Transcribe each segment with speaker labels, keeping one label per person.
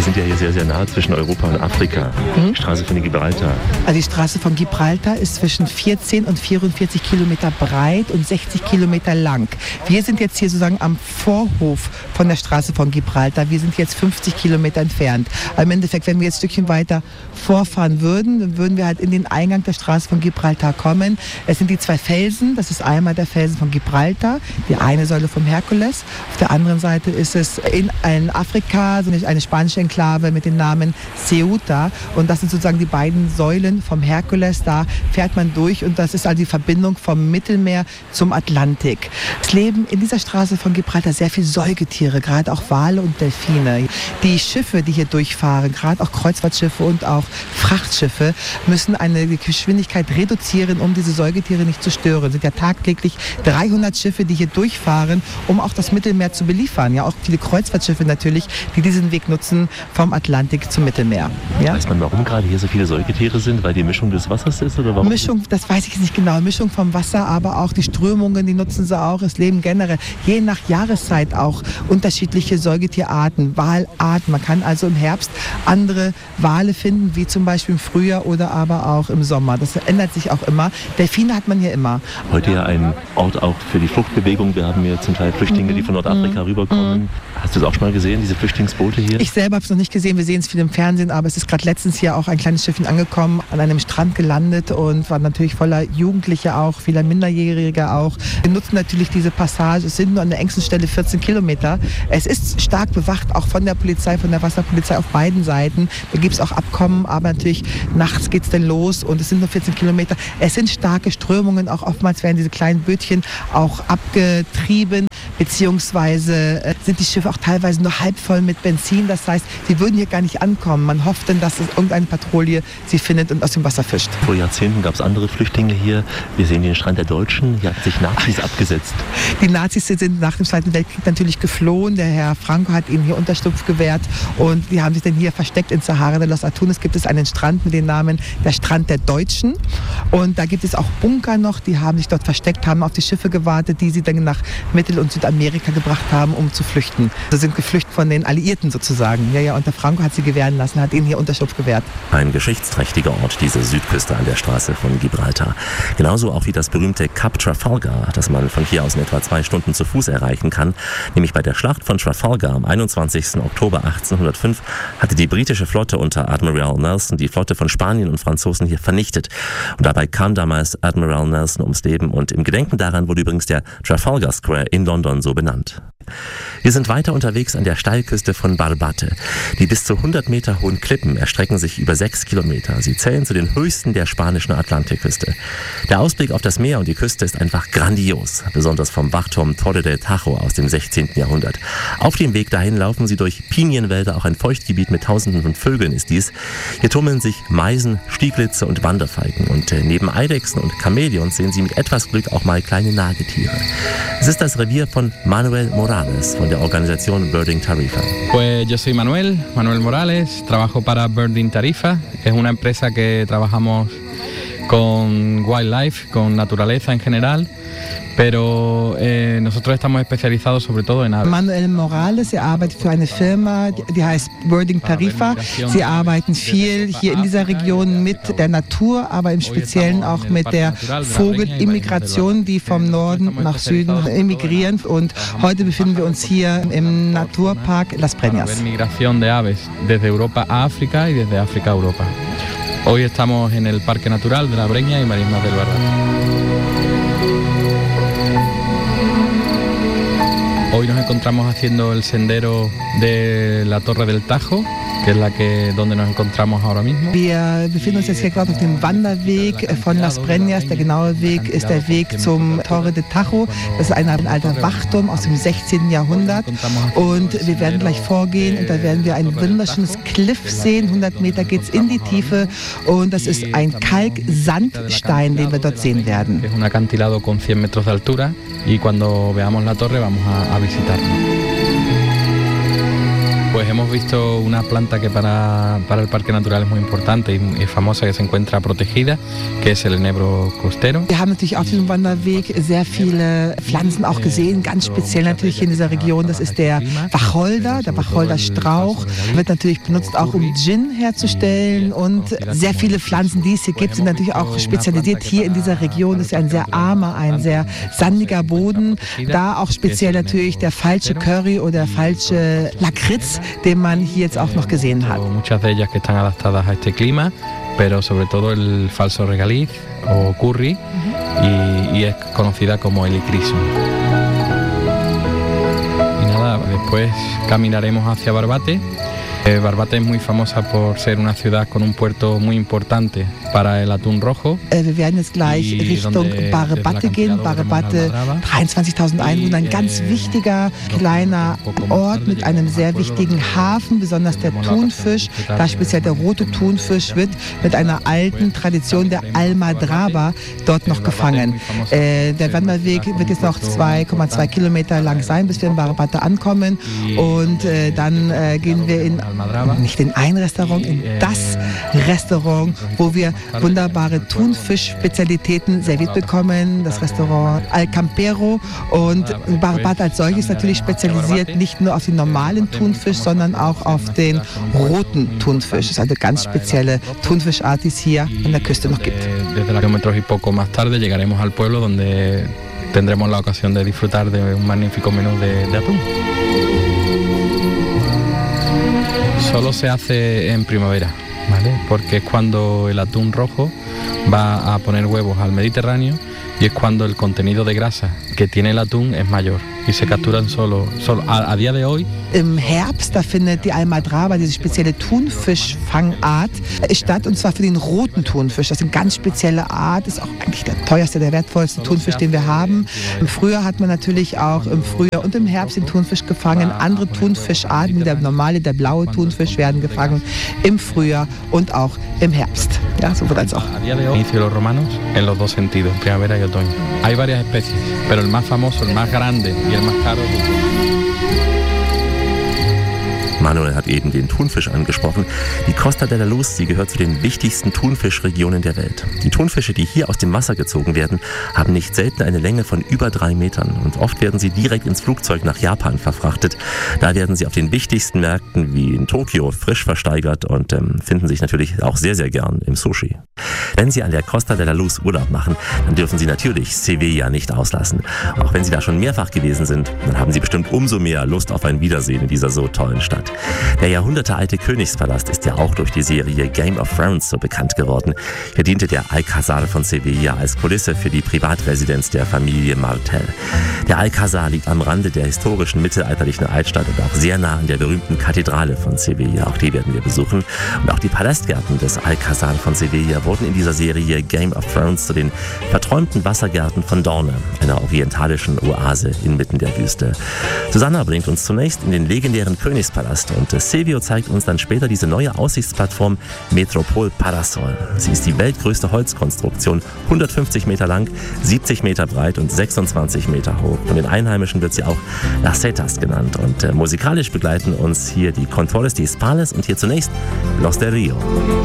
Speaker 1: sind ja hier sehr, sehr nah zwischen Europa und Afrika. Straße von Gibraltar.
Speaker 2: Also die Straße von Gibraltar ist zwischen 14 und 44 Kilometer breit und 60 Kilometer lang. Wir sind jetzt hier sozusagen am Vorhof von der Straße von Gibraltar. Wir sind jetzt 50 Kilometer entfernt. Aber im Endeffekt, wenn wir jetzt ein Stückchen weiter vorfahren würden, dann würden wir halt in den Eingang der Straße von Gibraltar kommen. Es sind die zwei Felsen. Das ist einmal der Felsen von Gibraltar, die eine Säule vom Herkules. Auf der anderen Seite ist es in Afrika so eine spanische Enklave mit dem Namen Ceuta. Und das sind sozusagen die beiden Säulen vom Herkules. Da fährt man durch und das ist also die Verbindung vom Mittelmeer zum Atlantik. Es leben in dieser Straße von Gibraltar sehr viele Säugetiere, gerade auch Wale und Delfine. Die Schiffe, die hier durchfahren, gerade auch Kreuzfahrtschiffe und auch Frachtschiffe, müssen eine Geschwindigkeit reduzieren, um diese Säugetiere nicht zu stören. Es sind ja tagtäglich 300 Schiffe, die hier durchfahren, um auch das Mittelmeer zu beliefern. Ja, auch viele Kreuzfahrtschiffe natürlich, die diesen Weg nutzen vom Atlantik zum Mittelmeer. Ja?
Speaker 1: Weiß man, warum gerade hier so viele Säugetiere sind? Weil die Mischung des Wassers ist oder warum?
Speaker 2: Mischung, das weiß ich jetzt nicht genau. Mischung vom Wasser, aber auch die Strömungen, die nutzen sie auch. Es leben generell je nach Jahreszeit auch unterschiedliche Säugetierarten, Walarten. Man kann also im Herbst andere Wale finden, wie zum Beispiel im Frühjahr oder aber auch im Sommer. Das ändert sich auch immer. Delfine hat man hier immer.
Speaker 1: Heute ja ein Ort auch für die Fluchtbewegung. Wir haben hier zum Teil Flüchtlinge, die von Nordafrika rüberkommen. Hast du es auch schon mal gesehen, diese Flüchtlingsboote hier?
Speaker 2: Ich selber habe es noch nicht gesehen. Wir sehen es viel im Fernsehen, aber es ist gerade letztens hier auch ein kleines Schiffchen angekommen, an einem Strand gelandet und war natürlich voller Jugendliche auch, vieler Minderjährige auch. Wir nutzen natürlich diese Passage. Es sind nur an der engsten Stelle 14 Kilometer. Es ist stark bewacht, auch von der Polizei, von der Wasserpolizei auf beiden Seiten. Da gibt es auch Abkommen, aber natürlich nachts geht es dann los und es sind nur 14 Kilometer. Es sind starke Strömungen, auch oftmals werden diese kleinen Bötchen auch abgetrieben, beziehungsweise sind die Schiffe auch teilweise nur halb voll mit Benzin. Das heißt, sie würden hier gar nicht ankommen. Man hofft dann, dass irgendeine Patrouille sie findet und aus dem Wasser fischt.
Speaker 1: Vor Jahrzehnten gab es andere Flüchtlinge hier. Wir sehen den Strand der Deutschen. Hier hat sich Nazis abgesetzt.
Speaker 2: Die Nazis sind nach dem Zweiten Weltkrieg natürlich geflohen. Der Herr Franco hat ihnen hier Unterschlupf gewährt und die haben sich dann hier versteckt in Sahara de los Atunes. Gibt es einen Strand mit dem Namen der Strand der Deutschen. Und da gibt es auch Bunker noch, die haben sich dort versteckt, haben auf die Schiffe gewartet, die sie dann nach Mittel- und Südamerika gebracht haben, um zu flüchten. Sie sind geflüchtet von den Alliierten sozusagen. Ja, und der Franco hat sie gewähren lassen, hat ihnen hier Unterschlupf gewährt.
Speaker 1: Ein geschichtsträchtiger Ort, diese Südküste an der Straße von Gibraltar. Genauso auch wie das berühmte Kap Trafalgar, das man von hier aus in etwa 2 Stunden zu Fuß erreichen kann. Nämlich bei der Schlacht von Trafalgar am 21. Oktober 1805 hatte die britische Flotte unter Admiral Nelson die Flotte von Spaniern und Franzosen hier vernichtet. Und dabei kam damals Admiral Nelson ums Leben und im Gedenken daran wurde übrigens der Trafalgar Square in London so benannt. Wir sind weiter unterwegs an der Steilküste von Barbate. Die bis zu 100 Meter hohen Klippen erstrecken sich über 6 Kilometer. Sie zählen zu den höchsten der spanischen Atlantikküste. Der Ausblick auf das Meer und die Küste ist einfach grandios, besonders vom Wachturm Torre del Tajo aus dem 16. Jahrhundert. Auf dem Weg dahin laufen sie durch Pinienwälder, auch ein Feuchtgebiet mit Tausenden von Vögeln ist dies. Hier tummeln sich Meisen, Stieglitze und Wanderfalken und neben Eidechsen und Chamäleons sehen sie mit etwas Glück auch mal kleine Nagetiere. Es ist das Revier von Manuel Morales von der Organisation Birding Tarifa.
Speaker 3: Pues yo soy Manuel Morales, trabajo para Birding Tarifa. Es una empresa que trabajamos con wildlife, con naturaleza en general. Pero nosotros estamos especializados sobre todo en aves.
Speaker 2: Manuel Morales, er arbeitet für eine Firma, die heißt Birding Tarifa. Sie arbeiten viel hier in dieser Region mit der Natur, aber im Speziellen auch mit der Vogelimmigration, die vom Norden nach Süden emigrieren. Und heute befinden wir uns hier im Naturpark Las Breñas.
Speaker 3: Migración de aves desde Europa a África y desde África a Europa. Hoy estamos en el Parque Natural de La Breña y Marismas del Barranco. Hoy nos encontramos haciendo el sendero de la Torre del Tajo, que es donde nos encontramos ahora mismo.
Speaker 2: Wir befinden uns jetzt hier gerade auf dem Wanderweg von Las Breñas. Der genaue Weg ist der Weg zum Torre del Tajo. Das ist ein alter Wachturm aus dem 16. Jahrhundert. Und wir werden gleich vorgehen und da werden wir ein wunderschönes Cliff sehen. 100 Meter geht es in die Tiefe und das ist ein Kalksandstein, den wir dort sehen werden.
Speaker 3: Es un acantilado con 100 metros de altura y cuando veamos la torre vamos a visitarlo. Pues hemos visto una planta que para el Parque Natural es muy importante y famosa, que se encuentra protegida, que es el enebro costero.
Speaker 2: Wir haben natürlich auf diesem Wanderweg sehr viele Pflanzen auch gesehen, ganz speziell natürlich in dieser Region. Das ist der Wacholder, der Wacholderstrauch. Wird natürlich benutzt auch, um Gin herzustellen, und sehr viele Pflanzen, die es hier gibt, sind natürlich auch spezialisiert hier in dieser Region. Das ist ein sehr armer, ein sehr sandiger Boden. Da auch speziell natürlich der falsche Curry oder der falsche Lakritz, den man hier jetzt auch noch gesehen hat.
Speaker 3: Muchas de ellas que están adaptadas a este clima, pero sobre todo el falso regaliz o curry, y es conocida como helichrysum. Y nada, después caminaremos hacia Barbate. Barbate es muy famosa por ser una ciudad con un puerto muy importante para el atún rojo.
Speaker 2: Wir werden jetzt gleich Richtung Barbate gehen. Barbate, 23.000 Einwohner, ein ganz wichtiger kleiner Ort mit einem sehr wichtigen Hafen, besonders der Thunfisch. Da speziell der rote Thunfisch wird mit einer alten Tradition der Almadraba dort noch gefangen. Der Wanderweg wird jetzt noch 2,2 Kilometer lang sein, bis wir in Barbate ankommen. Und dann gehen wir nicht in ein Restaurant, in das Restaurant, wo wir wunderbare Thunfisch-Spezialitäten serviert bekommen. Das Restaurant Al Campero. Und Barbate als solches natürlich spezialisiert nicht nur auf den normalen Thunfisch, sondern auch auf den roten Thunfisch. Das ist eine ganz spezielle Thunfischart, die es hier an der Küste noch gibt.
Speaker 3: Kilómetros y poco más tarde llegaremos al pueblo donde tendremos la ocasión de disfrutar de un magnífico menú de atún. Solo se hace en primavera, ¿vale? Porque es cuando el atún rojo va a poner huevos al Mediterráneo y es cuando el contenido de grasa que tiene el atún es mayor y se capturan solo a día de hoy.
Speaker 2: Im Herbst, da findet die Almadraba, diese spezielle Thunfischfangart, statt, und zwar für den roten Thunfisch. Das ist eine ganz spezielle Art, ist auch eigentlich der teuerste, der wertvollste Thunfisch, den wir haben. Im Frühjahr hat man natürlich auch im Frühjahr und im Herbst den Thunfisch gefangen. Andere Thunfischarten, der normale, der blaue Thunfisch, werden gefangen im Frühjahr und auch im Herbst. Ja, so wird es auch.
Speaker 3: A día de hoy, inicio los romanos en los dos sentidos, primavera y otoño. Hay varias especies, pero el más famoso, el más grande y el más caro.
Speaker 1: Manuel hat eben den Thunfisch angesprochen. Die Costa de la Luz, sie gehört zu den wichtigsten Thunfischregionen der Welt. Die Thunfische, die hier aus dem Wasser gezogen werden, haben nicht selten eine Länge von über 3 Metern. Und oft werden sie direkt ins Flugzeug nach Japan verfrachtet. Da werden sie auf den wichtigsten Märkten wie in Tokio frisch versteigert und finden sich natürlich auch sehr, sehr gern im Sushi. Wenn Sie an der Costa de la Luz Urlaub machen, dann dürfen Sie natürlich Sevilla nicht auslassen. Auch wenn Sie da schon mehrfach gewesen sind, dann haben Sie bestimmt umso mehr Lust auf ein Wiedersehen in dieser so tollen Stadt. Der jahrhundertealte Königspalast ist ja auch durch die Serie Game of Thrones so bekannt geworden. Hier diente der Alcázar von Sevilla als Kulisse für die Privatresidenz der Familie Martel. Der Alcázar liegt am Rande der historischen mittelalterlichen Altstadt und auch sehr nah an der berühmten Kathedrale von Sevilla. Auch die werden wir besuchen. Und auch die Palastgärten des Alcázar von Sevilla wurden in dieser Serie Game of Thrones zu den verträumten Wassergärten von Dorne, einer orientalischen Oase inmitten der Wüste. Susanna bringt uns zunächst in den legendären Königspalast und Silvio zeigt uns dann später diese neue Aussichtsplattform Metropol Parasol. Sie ist die weltgrößte Holzkonstruktion, 150 Meter lang, 70 Meter breit und 26 Meter hoch. Von den Einheimischen wird sie auch Las Setas genannt. Und musikalisch begleiten uns hier die Contores de Hispales und hier zunächst Los del Rio.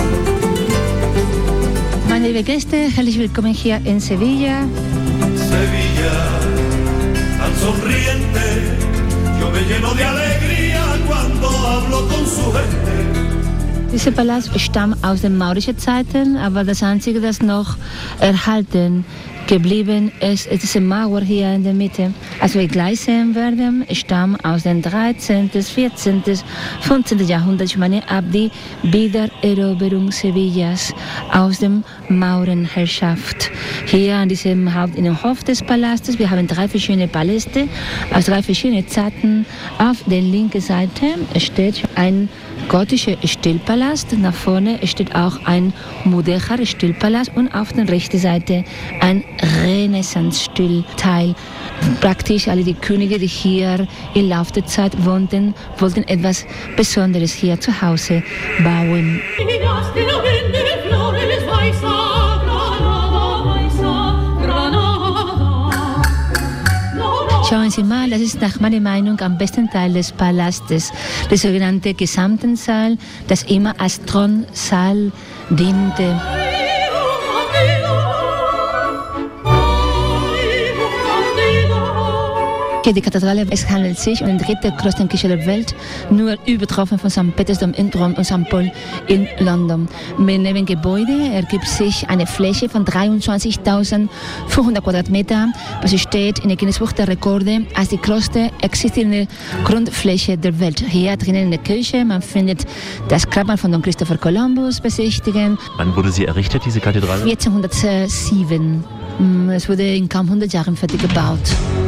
Speaker 4: Meine lieben Gäste, herzlich willkommen hier in Sevilla.
Speaker 5: Sevilla, tan sonriente, yo me lleno de alegría cuando hablo con su gente.
Speaker 4: Dieser Palast stammt aus den maurischen Zeiten, aber das Einzige, das noch erhalten geblieben ist, ist diese Mauer hier in der Mitte. Als wir gleich sehen werden, stammt aus dem 13., 14., 15. Jahrhundert, ich meine, ab die Wiedereroberung Sevillas aus dem Maurenherrschaft. Hier an diesem Hauptinnenhof des Palastes, wir haben 3 verschiedene Paläste aus 3 verschiedenen Zeiten. Auf der linken Seite steht ein gotischer Stilpalast, nach vorne steht auch ein Mudéjar-Stilpalast und auf der rechten Seite ein Renaissance-Stilteil. Praktisch alle die Könige, die hier im Laufe der Zeit wohnten, wollten etwas Besonderes hier zu Hause bauen. Schauen Sie mal, das ist nach meiner Meinung am besten Teil des Palastes, der sogenannte Gesamtensaal, das immer als Thronsaal diente. Die Kathedrale, es handelt sich um die dritte größte Kirche der Welt, nur übertroffen von St. Petersdom in Rom und St. Paul in London. Mit dem Gebäude ergibt sich eine Fläche von 23.500 Quadratmeter, was steht in der Guinness-Buch der Rekorde als die größte existierende Grundfläche der Welt. Hier drinnen in der Kirche, man findet das Grabmal von Don Christopher Columbus besichtigen.
Speaker 1: Wann wurde sie errichtet, diese Kathedrale?
Speaker 4: 1407. Es wurde in kaum 100 Jahren fertig gebaut.